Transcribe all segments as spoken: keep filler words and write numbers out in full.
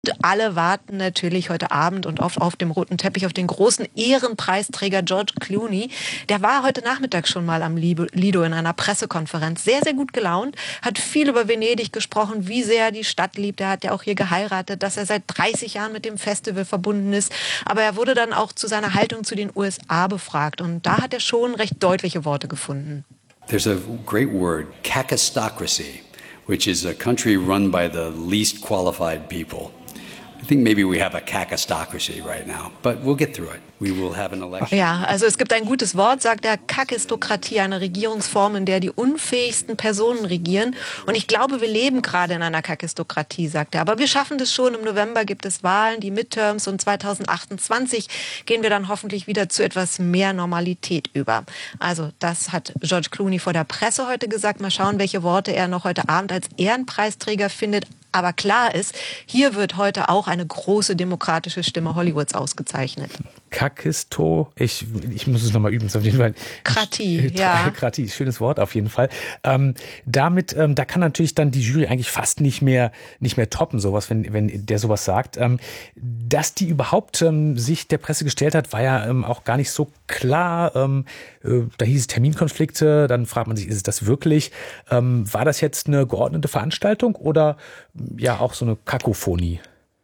Alle warten natürlich heute Abend und oft auf dem roten Teppich auf den großen Ehrenpreisträger George Clooney. Der war heute Nachmittag schon mal am Lido in einer Pressekonferenz. Sehr, sehr gut gelaunt, hat viel über Venedig gesprochen, wie sehr er die Stadt liebt. Er hat ja auch hier geheiratet, dass er seit dreißig Jahren mit dem Festival verbunden ist. Aber er wurde dann auch zu seiner Haltung zu den U S A befragt. Und da hat er schon recht deutliche Worte gefunden. There's a great word, kakistocracy, which is a country run by the least qualified people. I think maybe we have a kakistocracy right now, but we'll get through it. We will have an election. Ja, also es gibt ein gutes Wort, sagt er, Kakistokratie, eine Regierungsform, in der die unfähigsten Personen regieren. Und ich glaube, wir leben gerade in einer Kakistokratie, sagt er. Aber wir schaffen das schon. Im November gibt es Wahlen, die Midterms, und zweitausendachtundzwanzig gehen wir dann hoffentlich wieder zu etwas mehr Normalität über. Also das hat George Clooney vor der Presse heute gesagt. Mal schauen, welche Worte er noch heute Abend als Ehrenpreisträger findet. Aber klar ist, hier wird heute auch eine große demokratische Stimme Hollywoods ausgezeichnet. Kakisto, ich, ich muss es nochmal üben, auf jeden Fall. Kratie, ja. Kratie, schönes Wort auf jeden Fall. Ähm, damit, ähm, da kann natürlich dann die Jury eigentlich fast nicht mehr, nicht mehr toppen, sowas, wenn, wenn der sowas sagt. Ähm, dass die überhaupt ähm, sich der Presse gestellt hat, war ja ähm, auch gar nicht so klar. Ähm, äh, da hieß es Terminkonflikte, dann fragt man sich, ist es das wirklich? Ähm, war das jetzt eine geordnete Veranstaltung oder ja auch so eine Kakophonie?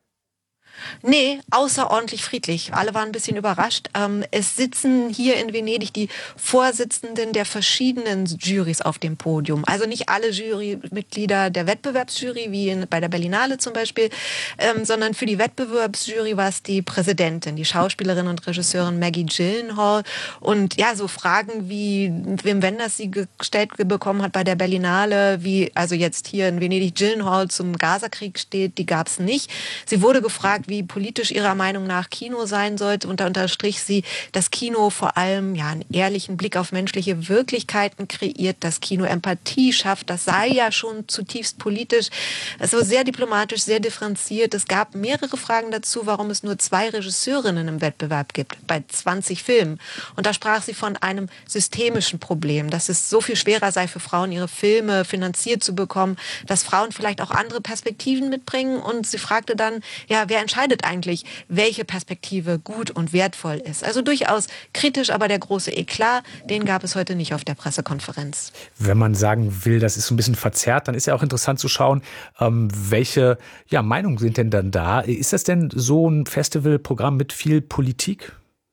Nee, außerordentlich friedlich. Alle waren ein bisschen überrascht. Ähm, es sitzen hier in Venedig die Vorsitzenden der verschiedenen Jurys auf dem Podium. Also nicht alle Jurymitglieder der Wettbewerbsjury, wie in, bei der Berlinale zum Beispiel, ähm, sondern für die Wettbewerbsjury war es die Präsidentin, die Schauspielerin und Regisseurin Maggie Gyllenhaal. Und ja, so Fragen wie Wim Wenders sie gestellt bekommen hat bei der Berlinale, wie also jetzt hier in Venedig Gyllenhaal zum Gazakrieg steht, die gab es nicht. Sie wurde gefragt, wie politisch ihrer Meinung nach Kino sein sollte. Und da unterstrich sie, dass Kino vor allem ja einen ehrlichen Blick auf menschliche Wirklichkeiten kreiert, dass Kino Empathie schafft. Das sei ja schon zutiefst politisch. Es war sehr diplomatisch, sehr differenziert. Es gab mehrere Fragen dazu, warum es nur zwei Regisseurinnen im Wettbewerb gibt, bei zwanzig Filmen. Und da sprach sie von einem systemischen Problem, dass es so viel schwerer sei für Frauen, ihre Filme finanziert zu bekommen, dass Frauen vielleicht auch andere Perspektiven mitbringen. Und sie fragte dann, ja, wer entscheidet eigentlich, welche Perspektive gut und wertvoll ist. Also durchaus kritisch, aber der große Eklat, den gab es heute nicht auf der Pressekonferenz. Wenn man sagen will, das ist so ein bisschen verzerrt, dann ist ja auch interessant zu schauen, ähm, welche ja, Meinungen sind denn dann da? Ist das denn so ein Festivalprogramm mit viel Politik?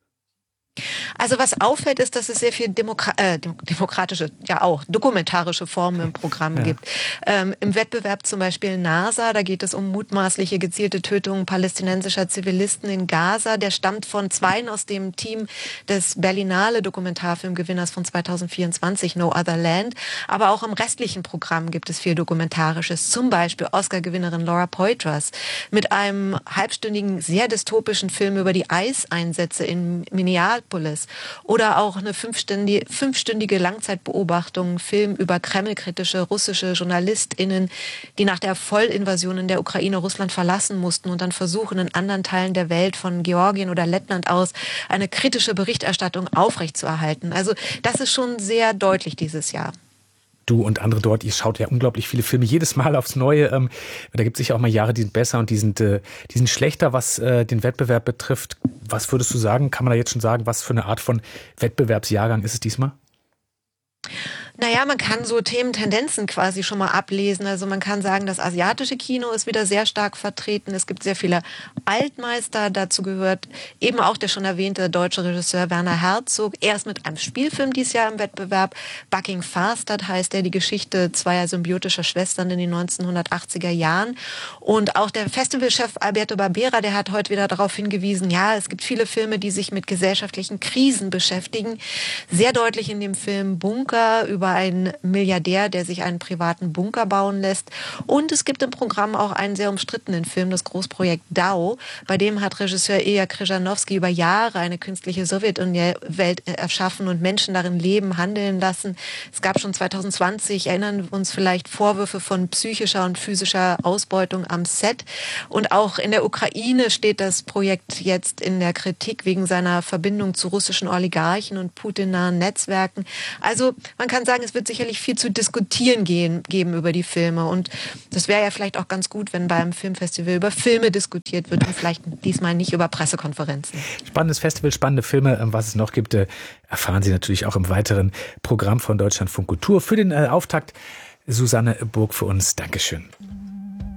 Also was auffällt, ist, dass es sehr viel Demokra äh, demokratische, ja auch dokumentarische Formen im Programm ja. gibt. Ähm, Im Wettbewerb zum Beispiel NASA, da geht es um mutmaßliche gezielte Tötungen palästinensischer Zivilisten in Gaza. Der stammt von zweien aus dem Team des Berlinale Dokumentarfilmgewinners von zweitausendvierundzwanzig, No Other Land. Aber auch im restlichen Programm gibt es viel Dokumentarisches. Zum Beispiel Oscar-Gewinnerin Laura Poitras mit einem halbstündigen, sehr dystopischen Film über die Eiseinsätze in Minneapolis. Oder auch eine fünfstündige, fünfstündige Langzeitbeobachtung, Film über kremlkritische russische JournalistInnen, die nach der Vollinvasion in der Ukraine Russland verlassen mussten und dann versuchen, in anderen Teilen der Welt von Georgien oder Lettland aus eine kritische Berichterstattung aufrechtzuerhalten. Also das ist schon sehr deutlich dieses Jahr. Du und andere dort, ihr schaut ja unglaublich viele Filme, jedes Mal aufs Neue. Ähm, da gibt es sicher auch mal Jahre, die sind besser und die sind, äh, die sind schlechter, was äh, den Wettbewerb betrifft. Was würdest du sagen? Kann man da jetzt schon sagen, was für eine Art von Wettbewerbsjahrgang ist es diesmal? Naja, man kann so Thementendenzen quasi schon mal ablesen. Also man kann sagen, das asiatische Kino ist wieder sehr stark vertreten. Es gibt sehr viele Altmeister. Dazu gehört eben auch der schon erwähnte deutsche Regisseur Werner Herzog. Er ist mit einem Spielfilm dieses Jahr im Wettbewerb. Bucking Fastert heißt er, die Geschichte zweier symbiotischer Schwestern in den neunzehnhundertachtziger Jahren. Und auch der Festivalchef Alberto Barbera, der hat heute wieder darauf hingewiesen, ja, es gibt viele Filme, die sich mit gesellschaftlichen Krisen beschäftigen. Sehr deutlich in dem Film Bunker über einen Milliardär, der sich einen privaten Bunker bauen lässt. Und es gibt im Programm auch einen sehr umstrittenen Film, das Großprojekt DAO. Bei dem hat Regisseur Ilya Krzyżanowski über Jahre eine künstliche Sowjetunion-Welt erschaffen und Menschen darin leben, handeln lassen. Es gab schon zweitausendzwanzig, erinnern wir uns vielleicht, Vorwürfe von psychischer und physischer Ausbeutung am Set. Und auch in der Ukraine steht das Projekt jetzt in der Kritik wegen seiner Verbindung zu russischen Oligarchen und Putin-nahen Netzwerken. Also man kann sagen, sagen, es wird sicherlich viel zu diskutieren gehen, geben über die Filme. Und das wäre ja vielleicht auch ganz gut, wenn beim Filmfestival über Filme diskutiert wird und vielleicht diesmal nicht über Pressekonferenzen. Spannendes Festival, spannende Filme, was es noch gibt, erfahren Sie natürlich auch im weiteren Programm von Deutschlandfunk Kultur. Für den Auftakt Susanne Burg für uns. Dankeschön.